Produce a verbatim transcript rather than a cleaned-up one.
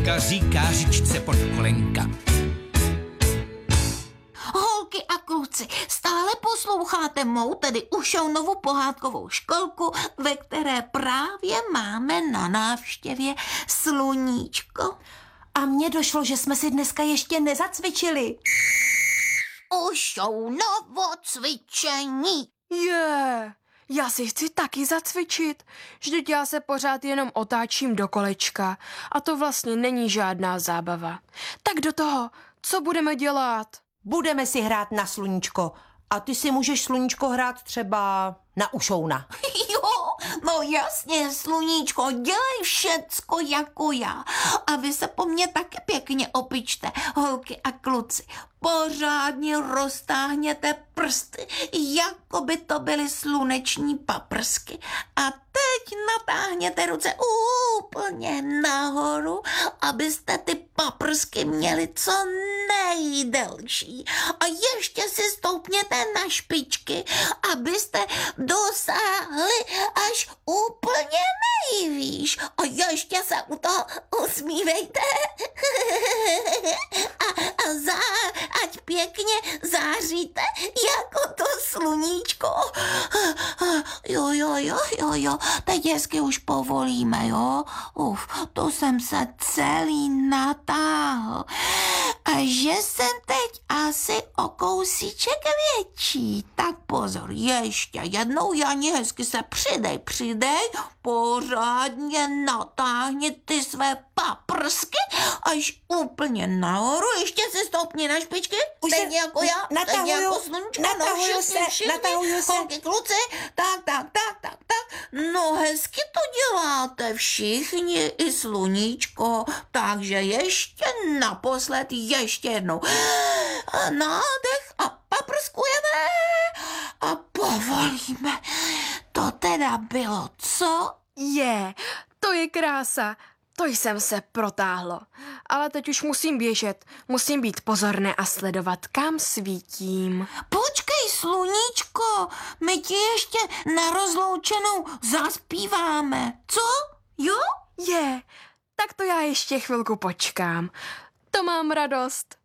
Matka říká říčce pod kolenka. Holky a kluci, stále posloucháte mou, tedy Ušounovu pohádkovou školku, ve které právě máme na návštěvě Sluníčko. A mně došlo, že jsme si dneska ještě nezacvičili. Ušounovo cvičení. Je, yeah, já si chci taky zacvičit. Vždyť já se pořád jenom otáčím do kolečka a to vlastně není žádná zábava. Tak do toho, co budeme dělat? Budeme si hrát na Sluníčko. A ty si můžeš, Sluníčko, hrát třeba na Ušouna. Jo, no jasně, Sluníčko, dělej všecko jako já. A vy se po mně taky pěkně opičte, holky a kluci. Pořádně roztáhněte prsty, jako by to byly sluneční paprsky. A teď natáhněte ruce úplně nahoru, abyste ty paprsky měli co nejdelší. A ještě si stoupněte na špičky, abyste dosáhli až úplně nejvýš. A ještě se u toho usmívejte. a, a za, ať pěkně záříte jako to sluníčko. Jo, jo, jo, jo, jo, teď hezky už povolíme, jo. Uf, to jsem se celý natáhl. A že jsem teď asi o kousíček větší. Tak pozor, ještě jednou, Jani, hezky se přidej, přidej, pořádně natáhni ty své paprsky až úplně nahoru, ještě si stoupni na špičky, stejně jako já, stejně jako Sluníčko, no všichni, všichni, holky, kluci, tak, tak, tak, tak, tak, no hezky to děláte všichni, i Sluníčko, takže ještě naposled, ještě jednou, nádech a paprskujeme a povolíme, to teda bylo, co? Je, to je krása. To jsem se protáhlo. Ale teď už musím běžet. Musím být pozorné a sledovat, kam svítím. Počkej, Sluníčko, my ti ještě na rozloučenou zaspíváme. Co? Jo? Je, tak to já ještě chvilku počkám. To mám radost.